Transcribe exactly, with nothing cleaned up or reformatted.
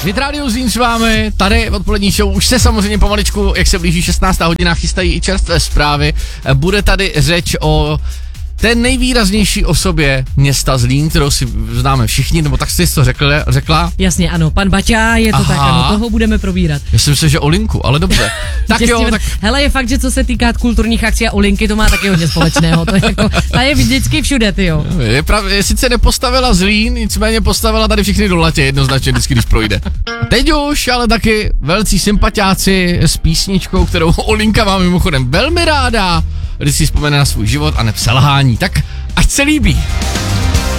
Hit Radio Zlín s vámi, tady odpolední show, už se samozřejmě pomaličku, jak se blíží šestnáctá hodina, chystají i čerstvé zprávy. Bude tady řeč o té nejvýraznější osobě města Zlín, kterou si známe všichni, nebo tak jsi to řekl, řekla? Jasně, ano, pan Baťa, je to Aha. tak, ano, toho budeme probírat. Já jsem myslel, že o Linku, ale dobře. Tak jo, tak... Hele, je fakt, že co se týká kulturních akcí a o Linky, to má taky hodně společného, to je jako, ta je vždycky všude, tyjo. Je, prav, je sice nepostavila Zlín, nicméně postavila tady všechny do latě jednoznačně vždycky, když projde. Teď už, ale taky velcí sympatiáci s písničkou, kterou Olinka má mimochodem velmi ráda, když si vzpomene na svůj život a nepselhání, tak ať se líbí.